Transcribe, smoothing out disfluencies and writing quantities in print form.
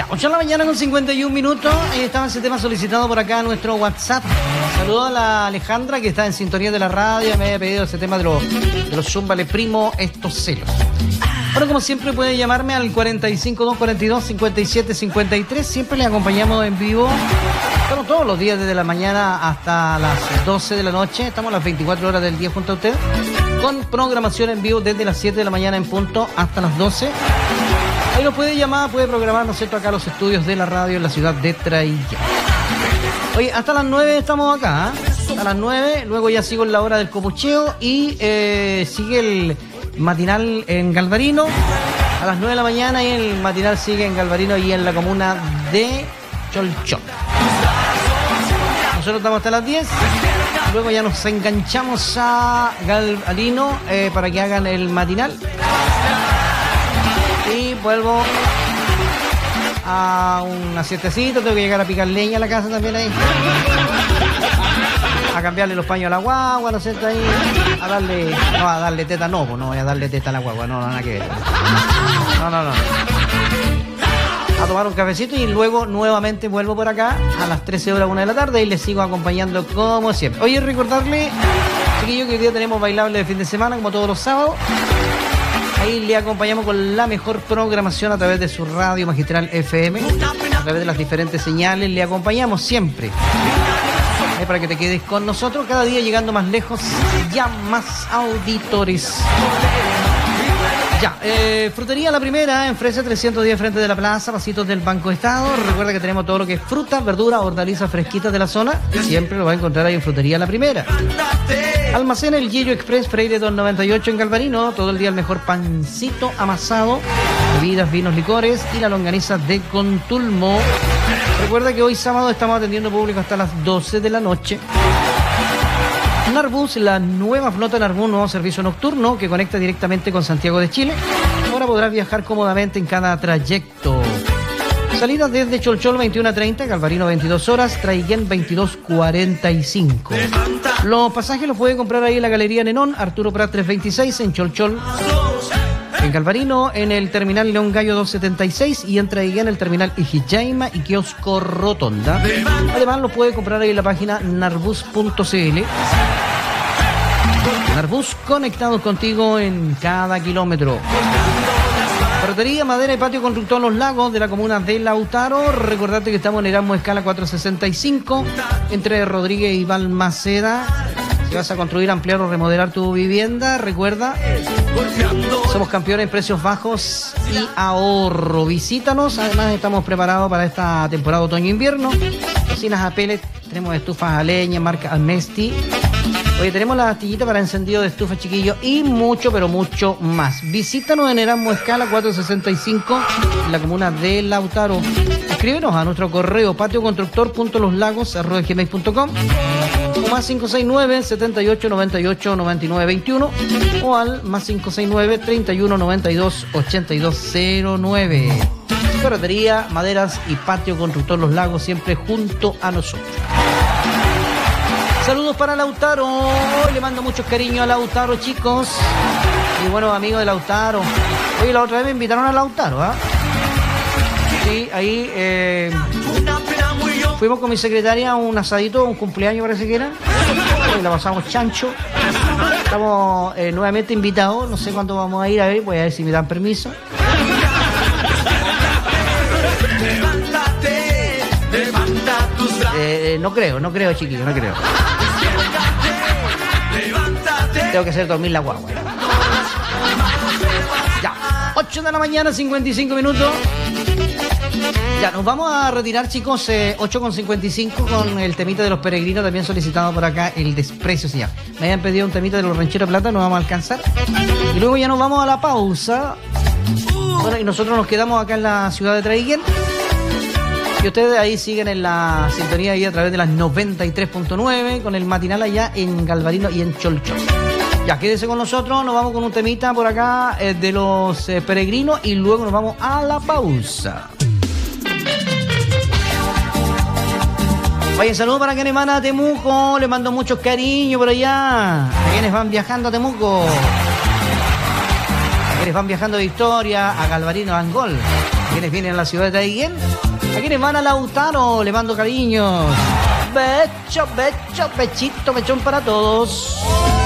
8 de la mañana con 51 minutos. Ahí estaba ese tema solicitado por acá en nuestro WhatsApp. Saludos a la Alejandra que está en sintonía de la radio. Me había pedido ese tema de los Zúmbale Primo, estos celos. Bueno, como siempre puede llamarme al 45242-5753. Siempre les acompañamos en vivo. Estamos todos los días desde la mañana hasta las 12 de la noche. Estamos las 24 horas del día junto a usted. Con programación en vivo desde las 7 de la mañana en punto hasta las 12. Ahí nos puede llamar, puede programar, ¿no es cierto?, acá los estudios de la radio en la ciudad de Traillén. Oye, hasta las 9 estamos acá, ¿eh? A las 9, luego ya sigo en la hora del copucheo y sigue el matinal en Galvarino. A las 9 de la mañana y el matinal sigue en Galvarino y en la comuna de Cholchol. Nosotros estamos hasta las 10. Luego ya nos enganchamos a Galvarino para que hagan el matinal. Y vuelvo a una siestecita, tengo que llegar a picar leña a la casa también ahí. A cambiarle los paños a la guagua, ¿no es cierto? Ahí, a darle teta, no voy a darle teta a la guagua, no, nada que ver. No. A tomar un cafecito y luego nuevamente vuelvo por acá a las 13 horas, 1 de la tarde y les sigo acompañando como siempre. Oye, recordarle, chiquillos, que hoy día tenemos bailable de fin de semana como todos los sábados. Ahí le acompañamos con la mejor programación a través de su radio Magistral FM, a través de las diferentes señales, le acompañamos siempre. Ahí para que te quedes con nosotros, cada día llegando más lejos, ya más auditores. Ya, Frutería La Primera, en Fresa 310 frente de la plaza, pasitos del Banco Estado. Recuerda que tenemos todo lo que es fruta, verdura, hortalizas fresquitas de la zona. Siempre lo va a encontrar ahí en Frutería La Primera. Almacén El Guillo Express, Freire 298 en Galvarino. Todo el día el mejor pancito amasado, bebidas, vinos, licores y la longaniza de Contulmo. Recuerda que hoy sábado estamos atendiendo público hasta las 12 de la noche. Narbus, la nueva flota Narbus, nuevo servicio nocturno que conecta directamente con Santiago de Chile. Ahora podrás viajar cómodamente en cada trayecto. Salida desde Cholchol 21:30, Galvarino 22 horas, Traillén 22:45. Los pasajes los puede comprar ahí en la Galería Nenón, Arturo Prat 326 en Cholchol. En Galvarino, en el terminal León Gallo 276 y en Traillén, el terminal Ijijaima y Kiosco Rotonda. Además, lo puede comprar ahí en la página narbus.cl. Narbus, conectados contigo en cada kilómetro. Ferretería, madera y patio constructor Los Lagos de la comuna de Lautaro. Recordate que estamos en Erasmo Escala 465 entre Rodríguez y Balmaceda. Si vas a construir, ampliar o remodelar tu vivienda, recuerda, somos campeones en precios bajos y ahorro. Visítanos, además estamos preparados para esta temporada otoño-invierno. Cocinas a pellet, tenemos estufas a leña, marca Almesti. Oye, tenemos la astillita para encendido de estufa, chiquillos, y mucho, pero mucho más. Visítanos en Erasmo Escala 465, en la comuna de Lautaro. Escríbenos a nuestro correo patioconstructor.loslagos@gmail.com o más 569-7898-9921 o al más 569-3192-8209. Ferretería, maderas y patio constructor Los Lagos, siempre junto a nosotros. Saludos para Lautaro, le mando muchos cariños a Lautaro, chicos. Y buenos amigos de Lautaro. Oye, la otra vez me invitaron a Lautaro, ¿ah? Sí, ahí fuimos con mi secretaria a un asadito, un cumpleaños parece que era. Y la pasamos chancho. Estamos nuevamente invitados, no sé cuándo vamos a ir, a ver si me dan permiso. No creo, chiquillo, no creo. Tengo que hacer dormir la guagua. Ya, 8 de la mañana, 55 minutos. Ya, nos vamos a retirar, chicos, 8:55 con el temita de los peregrinos, también solicitado por acá, el desprecio se llama. Me habían pedido un temita de los rancheros de plata, no vamos a alcanzar. Y luego ya nos vamos a la pausa. Bueno, y nosotros nos quedamos acá en la ciudad de Traillén. Y ustedes ahí siguen en la sintonía ahí a través de las 93.9 con el matinal allá en Galvarino y en Cholchol. Ya, quédese con nosotros, nos vamos con un temita por acá de los peregrinos y luego nos vamos a la pausa. Oye, saludos para quienes van a Temuco, les mando muchos cariños por allá. A quienes van viajando a Temuco. quienes van viajando de Victoria a Galvarino Angol, a quienes vienen a la ciudad de Taiguén, a quienes van a Lautaro, le mando cariños. Becho, bechito, mechón para todos.